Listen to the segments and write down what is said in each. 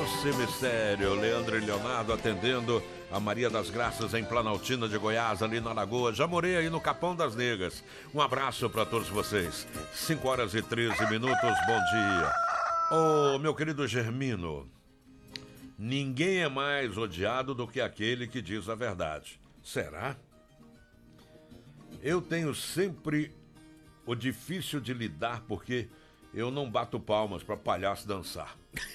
Doce Mistério, Leandro e Leonardo atendendo a Maria das Graças em Planaltina de Goiás, ali na Lagoa. Já morei aí no Capão das Negras. Um abraço para todos vocês. 5h13, bom dia. Ô, meu querido Germino, ninguém é mais odiado do que aquele que diz a verdade. Será? Eu tenho sempre o difícil de lidar porque eu não bato palmas para palhaço dançar.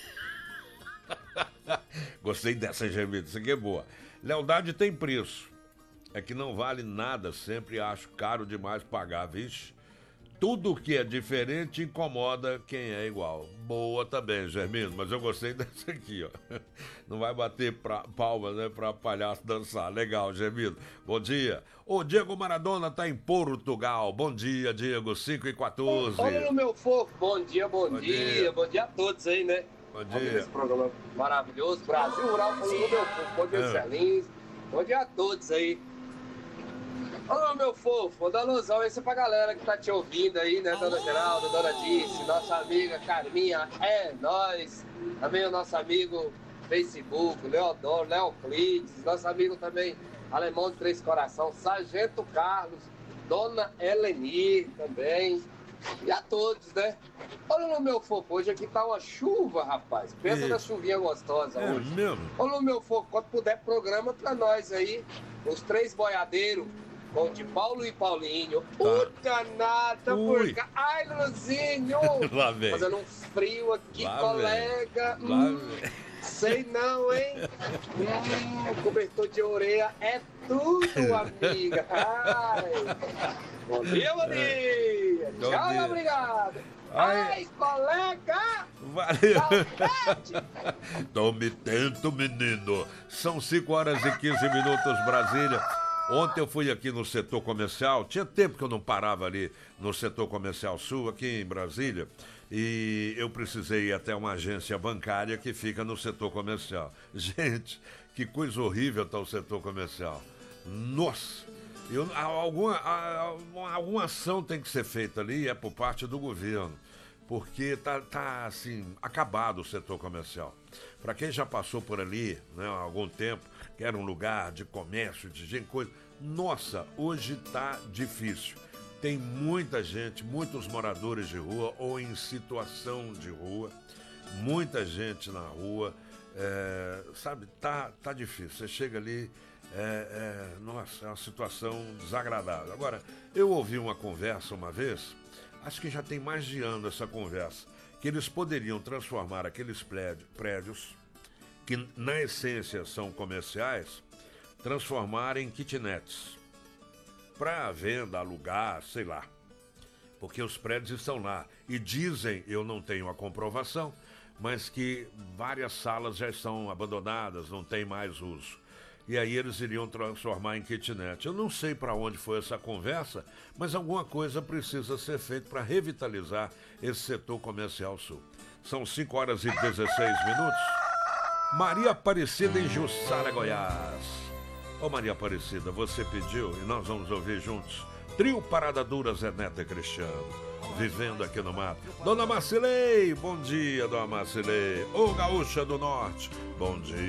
Gostei dessa, Germino, isso aqui é boa. Lealdade tem preço. É que não vale nada, sempre acho caro demais pagar, vixe. Tudo que é diferente incomoda quem é igual. Boa também, Germino, mas eu gostei dessa aqui, ó. Não vai bater palmas, né, pra palhaço dançar. Legal, Germino. Bom dia. O Diego Maradona tá em Portugal. Bom dia, Diego, 5h14. Olha, meu fofo. Bom dia. Bom dia a todos aí, né? Bom dia. Esse programa maravilhoso. Brasil Rural falando do meu fofo. Bom dia, Celins. Bom dia a todos aí. Ô, meu fofo, vou dar alusão esse pra galera que tá te ouvindo aí, né? Dona Geralda, Dona Dice, nossa amiga Carminha, é nóis. Também o nosso amigo Facebook, Leodoro, Leoclides, nosso amigo também Alemão de Três Coração, Sargento Carlos, Dona Eleni também. E a todos, né? Olha, meu fofo, hoje aqui tá uma chuva, rapaz. Pensa na chuvinha gostosa hoje. Mesmo? Olha, meu fofo, quando puder, programa pra nós aí, os três boiadeiros. Bom, de Paulo e Paulinho. Puta nada, porca. Ai, Luzinho. Lá vem. Fazendo um frio aqui, Lá colega. Sei não, hein? Cobertor de orelha é tudo, amiga. Ai. Bom dia, bom dia. Tchau, obrigado. Ai, colega. Valeu. Tome tento, menino. São 5h15, Brasília. Ontem eu fui aqui no setor comercial, tinha tempo que eu não parava ali no setor comercial sul, aqui em Brasília, e eu precisei ir até uma agência bancária que fica no setor comercial. Gente, que coisa horrível está o setor comercial. Nossa! Alguma ação tem que ser feita ali, é por parte do governo, porque tá assim, acabado o setor comercial. Para quem já passou por ali, né, há algum tempo, que era um lugar de comércio, de gente, coisa. Nossa, hoje tá difícil. Tem muita gente, muitos moradores de rua ou em situação de rua, muita gente na rua, sabe, tá difícil. Você chega ali, nossa, é uma situação desagradável. Agora, eu ouvi uma conversa uma vez, acho que já tem mais de ano essa conversa, que eles poderiam transformar aqueles prédios que na essência são comerciais, transformar em kitnets para venda, alugar, sei lá, porque os prédios estão lá e dizem, eu não tenho a comprovação, mas que várias salas já estão abandonadas, não tem mais uso. E aí eles iriam transformar em kitnet. Eu não sei para onde foi essa conversa, mas alguma coisa precisa ser feita para revitalizar esse setor comercial sul. São 5h16. Maria Aparecida em Jussara, Goiás. Ô Maria Aparecida, você pediu e nós vamos ouvir juntos. Trio Parada Dura, Zé Neto e Cristiano. Vivendo aqui no mato. Dona Marcilei, bom dia, Dona Marcilei. Ô Gaúcha do Norte, bom dia.